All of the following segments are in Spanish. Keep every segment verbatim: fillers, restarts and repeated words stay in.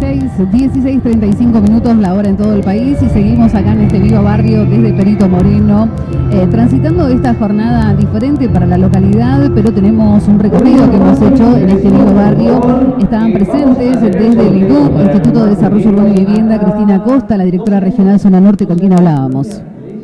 dieciséis, dieciséis treinta y cinco minutos la hora en todo el país y seguimos acá en este Viva Barrio desde Perito Moreno, eh, transitando esta jornada diferente para la localidad, pero tenemos un recorrido que hemos hecho en este Viva Barrio. Estaban presentes desde el I D U, Instituto de Desarrollo Urbano y Vivienda, Cristina Acosta, la directora regional Zona Norte, con quien hablábamos.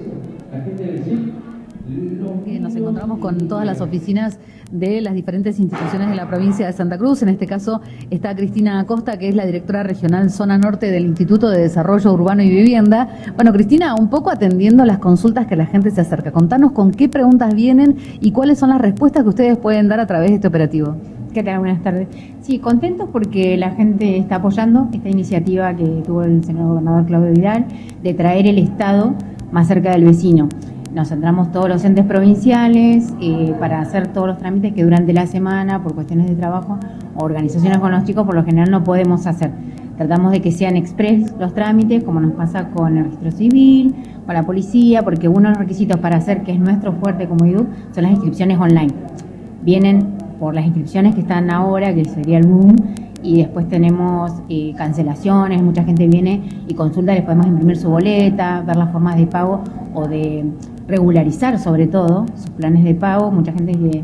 Nos encontramos con todas las oficinas de las diferentes instituciones de la provincia de Santa Cruz. En este caso está Cristina Acosta, que es la directora regional Zona Norte del Instituto de Desarrollo Urbano y Vivienda. Bueno, Cristina, un poco atendiendo las consultas que la gente se acerca. Contanos con qué preguntas vienen y cuáles son las respuestas que ustedes pueden dar a través de este operativo. ¿Qué tal? Buenas tardes. Sí, contentos porque la gente está apoyando esta iniciativa que tuvo el señor gobernador Claudio Vidal de traer el Estado más cerca del vecino. Nos centramos todos los entes provinciales eh, para hacer todos los trámites que durante la semana, por cuestiones de trabajo o organizaciones con los chicos, por lo general no podemos hacer. Tratamos de que sean express los trámites, como nos pasa con el registro civil, con la policía, porque uno de los requisitos para hacer, que es nuestro fuerte como I D U, son las inscripciones online. Vienen por las inscripciones que están ahora, que sería el boom, y después tenemos eh, cancelaciones, mucha gente viene y consulta, les podemos imprimir su boleta, ver las formas de pago o de regularizar sobre todo sus planes de pago. Mucha gente que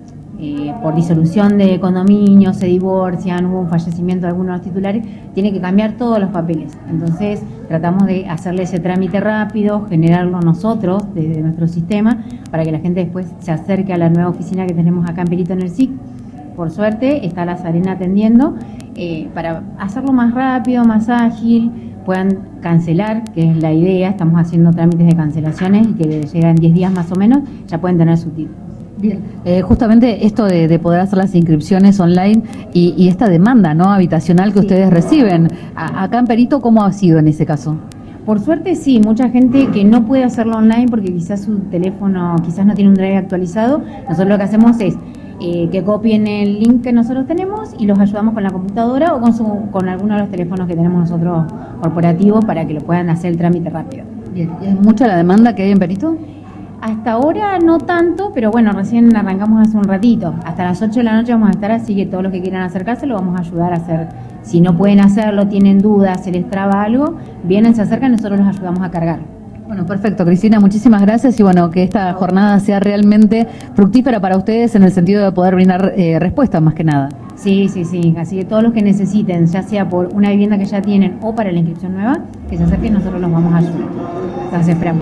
eh, por disolución de condominios se divorcian, hubo un fallecimiento de algunos de los titulares, tiene que cambiar todos los papeles. Entonces tratamos de hacerle ese trámite rápido, generarlo nosotros desde nuestro sistema para que la gente después se acerque a la nueva oficina que tenemos acá en Perito en el S I C. Por suerte está la Sarena atendiendo eh, para hacerlo más rápido, más ágil, puedan cancelar, que es la idea. Estamos haciendo trámites de cancelaciones y que llegan diez días más o menos, ya pueden tener su título. Bien, eh, justamente esto de, de poder hacer las inscripciones online y, y esta demanda no habitacional que sí. ustedes reciben, a, acá en Perito, ¿cómo ha sido en ese caso? Por suerte sí, mucha gente que no puede hacerlo online porque quizás su teléfono quizás no tiene un drive actualizado. Nosotros lo que hacemos es Eh, que copien el link que nosotros tenemos y los ayudamos con la computadora o con, su, con alguno de los teléfonos que tenemos nosotros corporativos para que lo puedan hacer el trámite rápido. Bien. ¿Es mucha la demanda que hay en Perito? Hasta ahora no tanto, pero bueno, recién arrancamos hace un ratito. Hasta las ocho de la noche vamos a estar, así que todos los que quieran acercarse lo vamos a ayudar a hacer. Si no pueden hacerlo, tienen dudas, se les traba algo, vienen, se acercan y nosotros los ayudamos a cargar. Bueno, perfecto, Cristina, muchísimas gracias y bueno, que esta jornada sea realmente fructífera para ustedes en el sentido de poder brindar eh, respuestas más que nada. Sí, sí, sí, así que todos los que necesiten, ya sea por una vivienda que ya tienen o para la inscripción nueva, que se acerquen, nosotros los vamos a ayudar. Entonces esperamos.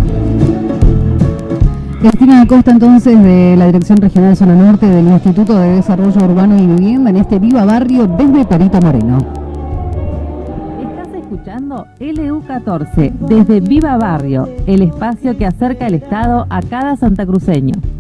Cristina Acosta, entonces, de la Dirección Regional Zona Norte del Instituto de Desarrollo Urbano y Vivienda en este Viva Barrio desde Perito Moreno. Escuchando L U catorce desde Viva Barrio, el espacio que acerca el Estado a cada santacruceño.